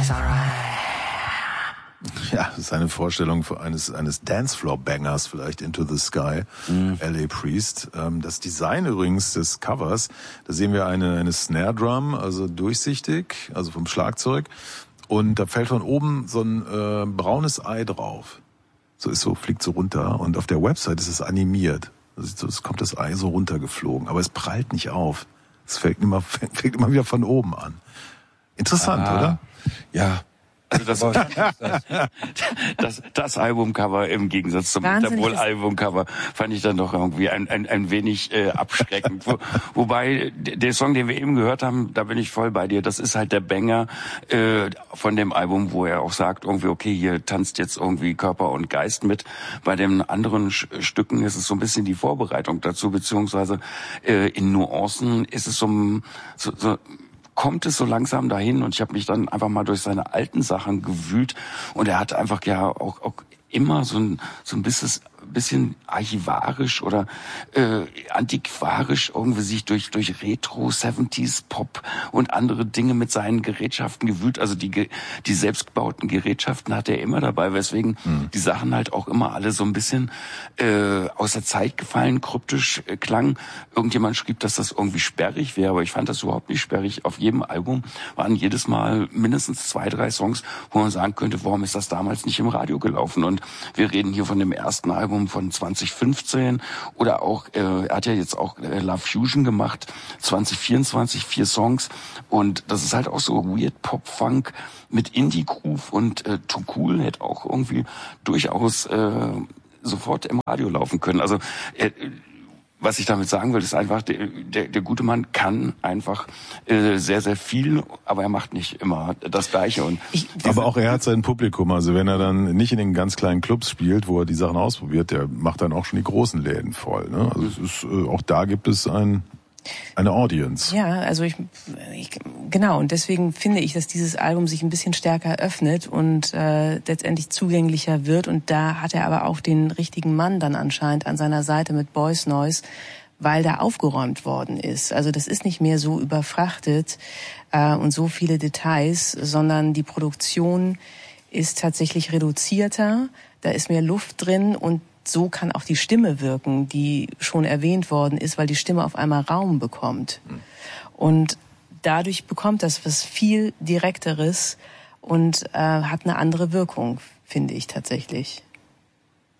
Ja, das ist eine Vorstellung eines Dancefloor-Bangers, vielleicht Into the Sky, L.A. Priest. Das Design übrigens des Covers, da sehen wir eine Snare Drum, also durchsichtig, also vom Schlagzeug. Und da fällt von oben so ein braunes Ei drauf. Fliegt so runter. Und auf der Website ist es animiert. Es kommt das Ei so runtergeflogen. Aber es prallt nicht auf. Es fängt immer wieder von oben an. Interessant, oder? Ja. Also das Albumcover im Gegensatz zum Interpol-Albumcover fand ich dann doch irgendwie ein wenig abschreckend. Wobei der Song, den wir eben gehört haben, da bin ich voll bei dir. Das ist halt der Banger von dem Album, wo er auch sagt, irgendwie, okay, hier tanzt jetzt irgendwie Körper und Geist mit. Bei den anderen Stücken ist es so ein bisschen die Vorbereitung dazu, beziehungsweise in Nuancen ist es kommt es so langsam dahin, und ich habe mich dann einfach mal durch seine alten Sachen gewühlt, und er hat einfach ja auch immer so ein bisschen archivarisch oder antiquarisch irgendwie sich durch Retro 70s Pop und andere Dinge mit seinen Gerätschaften gewühlt. Also die selbstgebauten Gerätschaften hat er immer dabei, weswegen die Sachen halt auch immer alle so ein bisschen aus der Zeit gefallen, kryptisch klangen. Irgendjemand schrieb, dass das irgendwie sperrig wäre, aber ich fand das überhaupt nicht sperrig. Auf jedem Album waren jedes Mal mindestens 2, 3 Songs, wo man sagen könnte, warum ist das damals nicht im Radio gelaufen? Und wir reden hier von dem ersten Album von 2015 oder auch, er hat ja jetzt auch Love Fusion gemacht, 2024, 4 Songs, und das ist halt auch so Weird Pop-Funk mit Indie-Groove, und Too Cool hätte auch irgendwie durchaus sofort im Radio laufen können. Also was ich damit sagen will, ist einfach, der gute Mann kann einfach sehr, sehr viel, aber er macht nicht immer das Gleiche. Und aber auch er hat sein Publikum. Also wenn er dann nicht in den ganz kleinen Clubs spielt, wo er die Sachen ausprobiert, der macht dann auch schon die großen Läden voll. Ne? Also es ist, auch da gibt es eine Audience. Ja, also genau, und deswegen finde ich, dass dieses Album sich ein bisschen stärker öffnet und letztendlich zugänglicher wird, und da hat er aber auch den richtigen Mann dann anscheinend an seiner Seite mit Boys Noise, weil da aufgeräumt worden ist. Also das ist nicht mehr so überfrachtet und so viele Details, sondern die Produktion ist tatsächlich reduzierter, da ist mehr Luft drin, und so kann auch die Stimme wirken, die schon erwähnt worden ist, weil die Stimme auf einmal Raum bekommt. Und dadurch bekommt das was viel Direkteres und hat eine andere Wirkung, finde ich tatsächlich.